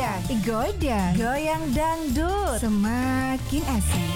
Goyang, goyang, goyang dangdut, semakin asik.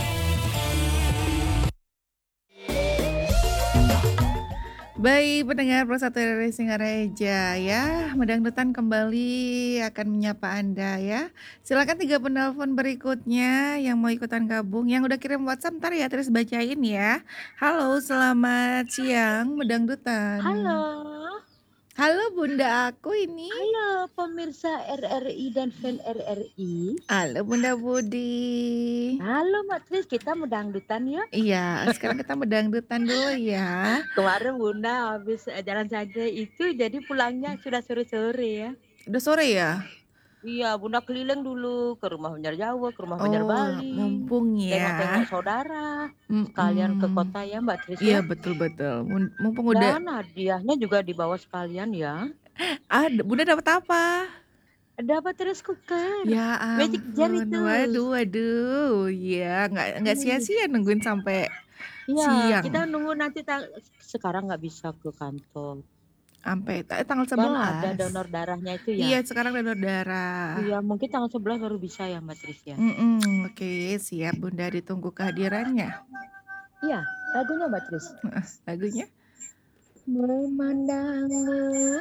Baik, pendengar Pro1 dari Singaraja ya, Medangdutan kembali akan menyapa Anda ya. Silakan 3 penelpon berikutnya yang mau ikutan gabung, yang udah kirim WhatsApp ntar ya terus bacain ya. Halo, selamat siang Medangdutan. Halo. Halo Bunda aku ini. Halo pemirsa RRI dan fan RRI. Halo Bunda Budi. Halo Mbak Tris, kita medangdutan ya? Iya, sekarang kita medangdutan dulu ya. Kemarin Bunda habis jalan saja itu jadi pulangnya sudah sore-sore ya. Udah sore ya? Iya, Bunda keliling dulu ke rumah Banjar Jawa, ke rumah Banjar Bali. Mumpung ya. Tengok-tengok saudara. Sekalian ke kota ya Mbak Tris Iya ya. betul-betul. Mumpung udah. Dan hadiahnya juga dibawa sekalian ya. Bunda dapat apa? Dapat rice cooker. Ya Magic jar ampun. itu. Waduh. Ya nggak sia-sia nungguin sampai Iya, siang. kita nunggu nanti sekarang nggak bisa ke kantor. Sampai tanggal 11. Kan ada donor darahnya itu ya. Iya, sekarang donor darah. Iya, mungkin tanggal 11 baru bisa ya Mbak Tris ya. Oke, siap Bunda, ditunggu kehadirannya. Iya, lagunya Mbak Tris. Lagunya? Memandangmu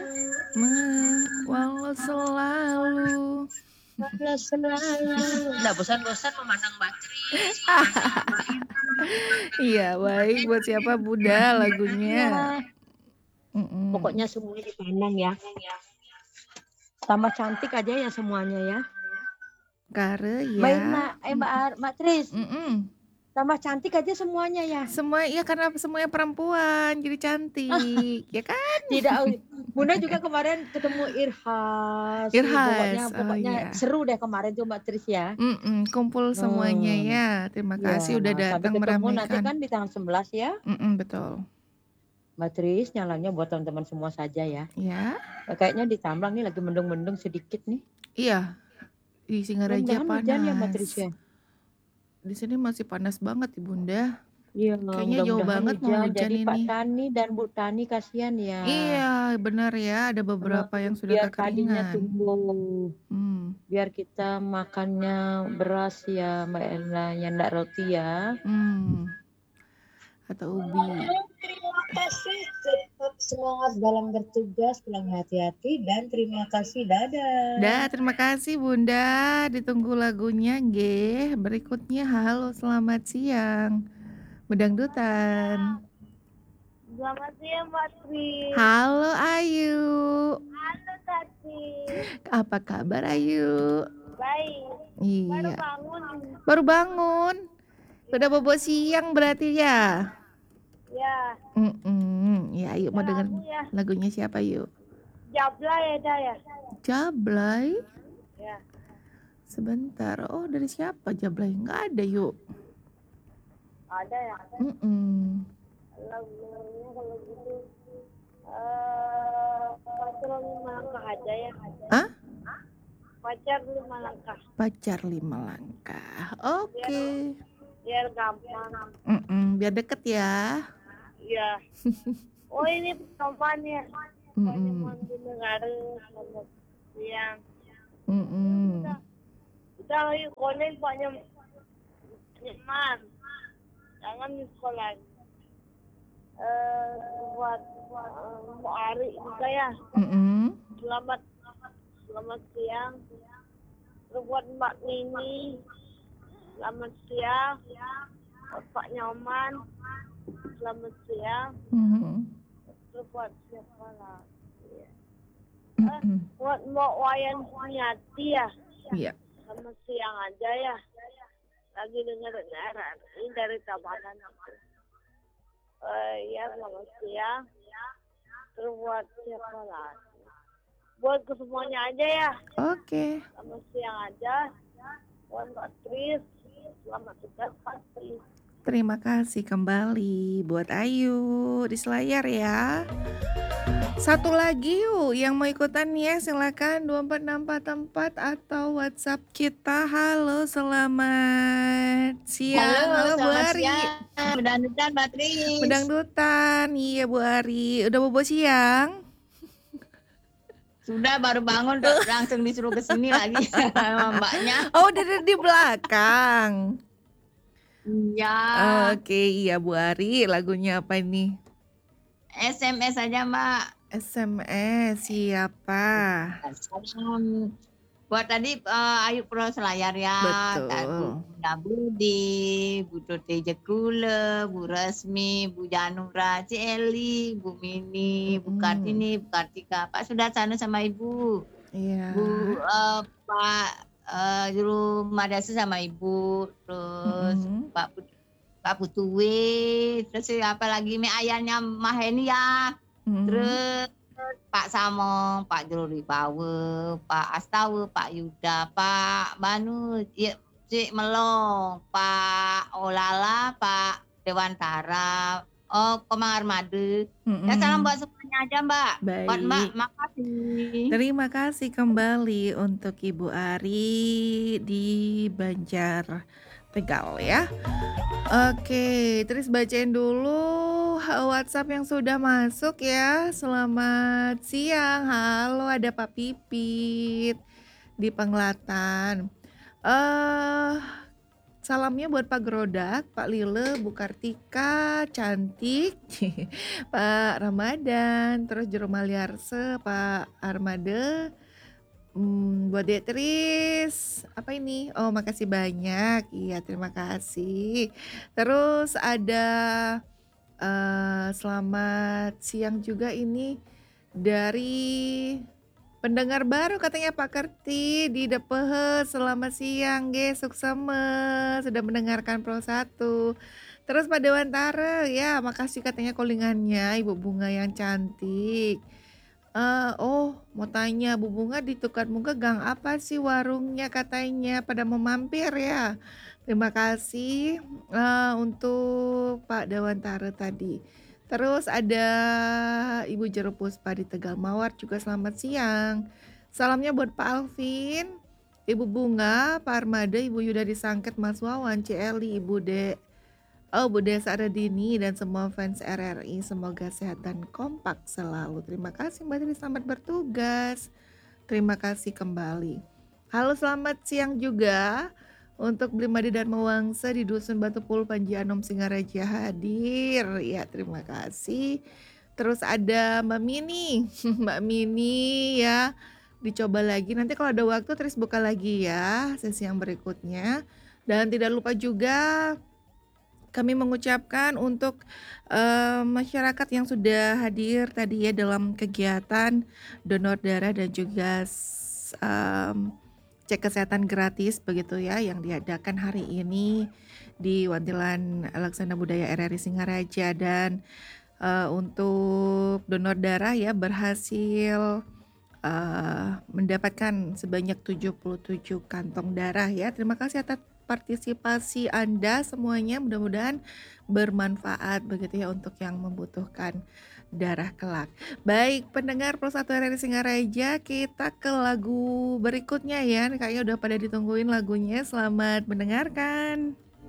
walau selalu. Nggak bosan-bosan memandang Mbak Tris. Iya, baik. Buat siapa Bunda lagunya? Pokoknya semuanya dipandang ya. Tambah cantik aja ya semuanya ya. Kare ya. Baik Mbak Tris. Tambah cantik aja semuanya ya. Semua ya karena semuanya perempuan jadi cantik, ya kan? Tidak, Bunda juga kemarin ketemu Irhas. Pokoknya seru deh kemarin tuh Mbak Tris ya. Kumpul semuanya ya. Terima kasih udah datang meramaikan. Nanti kan di tanggal 11 ya. Betul. Mbak Tris, nyalanya buat teman-teman semua saja ya. Ya. Kayaknya di Tamblang nih lagi mendung-mendung sedikit nih. Iya. Di Singaraja panas. Hujan ya Mbak Tris ya. Di sini masih panas banget Bunda. Iya, kayaknya jauh banget mau hujan jadi ini. Pak Tani dan Bu Tani kasihan ya. Iya, benar ya. Ada beberapa yang sudah kekeringan. Tumbuh. Biar kita makannya beras ya Mbak Ella, yang enggak roti ya. Atau ubi. Terima kasih, tetap semangat dalam bertugas, pulang hati-hati dan terima kasih, dadah. Terima kasih Bunda, ditunggu lagunya nggih. Berikutnya halo selamat siang. Medangdutan. Selamat siang Mbak Tri. Halo Ayu. Halo Tati. Apa kabar Ayu? Baik. Iya. Baru bangun. Baru bangun. Udah bobo siang berarti ya? Ya. Ya, ayo mau denger lagunya siapa yuk? Jablay ada ya? Jablay? Ya. Sebentar. Oh, dari siapa Jablay? Nggak ada yuk. Ada ya? Lagunya kalau gitu pacar 5 langkah aja ya. Hah? Pacar 5 langkah. Pacar 5 langkah. Oke. Biar gampang. Biar deket ya. Iya. Oh ini penumpangnya. Mandi negara selamat siang. Kita lagi konek banyak teman. Jangan di sekolah. Buat Ari juga ya. Selamat siang. Buat Mbak Nini. Selamat siang. Pak Nyoman. Selamat siang. Buat siapa lagi? Buat Mbak Wayan Sunyati ya. Iya. Selamat siang aja ya. Lagi dengerin ini dari Tabanan. Ya selamat siang. Terus buat siapa lagi? Buat ke semuanya aja ya. Oke. Selamat siang aja. Buat Mbak Tris. Selamat tugas Mbak Tris. Terima kasih kembali buat Ayu di Selayar ya. Satu lagi yuk yang mau ikutan ya silakan 2464 atau WhatsApp kita. Halo selamat siang. Halo Bu Ari. Medangdutan Mbak Tris. Medangdutan. Iya Bu Ari. Udah bobo siang? Sudah baru bangun langsung disuruh ke sini lagi sama Mbaknya. Oh, udah di belakang. Iya. Oke, iya Bu Ari, lagunya apa nih? SMS aja Mbak. SMS siapa? Salam buat tadi Ayu Pro Selayar ya. Betul. Bunda Budi, Bu Tuti Jekule, Bu Resmi, Bu Janura, Ci Eli, Bu Mini, Bu Kartini, Bu Kartika, Pak Sudarsana sama Ibu. Iya. Bu Pak Juru Madasi sama Ibu, terus Pak Putuwi, terus apa lagi ayahnya Maheni ya, terus Pak Samong, Pak Juru Wibawa, Pak Astawa, Pak Yuda, Pak Banu, Cik Melong, Pak Olala, Pak Dewantara, Komang Armada. Ya salam buat semuanya aja Mbak. Baik. Buat Mbak, makasih. Terima kasih kembali untuk Ibu Ari di Banjar Tegal ya. Oke, terus bacain dulu WhatsApp yang sudah masuk ya. Selamat siang. Halo, ada Pak Pipit di Penglatan. Salamnya buat Pak Grodak, Pak Lile, Bu Kartika, Cantik, Pak Ramadan, terus Jero Maliarse, Pak Armade, buat Detris, apa ini? Oh, makasih banyak. Iya, terima kasih. Terus ada selamat siang juga ini dari pendengar baru katanya Pak Kerti di Depehe. Selamat siang, ge, suksema sudah mendengarkan Pro 1. Terus Pak Dewantara, ya makasih katanya callingannya Ibu Bunga yang cantik. Mau tanya Bu Bunga di Tukar Muka gang apa sih warungnya katanya pada mau mampir ya. Terima kasih untuk Pak Dewantara tadi. Terus ada Ibu Jero Puspa di Tegal Mawar juga selamat siang. Salamnya buat Pak Alvin, Ibu Bunga, Pak Armada, Ibu Yuda di Sangket, Mas Wawan, Celi, Ibu Bu Desa Aradini dan semua fans RRI, semoga sehat dan kompak selalu. Terima kasih Mbak Tri, selamat bertugas. Terima kasih kembali. Halo, selamat siang juga untuk Blimadi Dharma Wangsa di Dusun Batupul Panji Anom Singaraja hadir. Ya, terima kasih. Terus ada Mbak Mini. Mbak Mini ya. Dicoba lagi. Nanti kalau ada waktu terus buka lagi ya sesi yang berikutnya. Dan tidak lupa juga kami mengucapkan untuk masyarakat yang sudah hadir tadi ya dalam kegiatan donor darah dan juga cek kesehatan gratis begitu ya yang diadakan hari ini di Wantilan Laksana Budaya RRI Singaraja. Dan untuk donor darah ya berhasil mendapatkan sebanyak 77 kantong darah ya. Terima kasih atas partisipasi Anda semuanya, mudah-mudahan bermanfaat begitu ya untuk yang membutuhkan darah kelak. Baik, pendengar Pro 1 RRI Singaraja, kita ke lagu berikutnya ya. Kayaknya udah pada ditungguin lagunya. Selamat mendengarkan.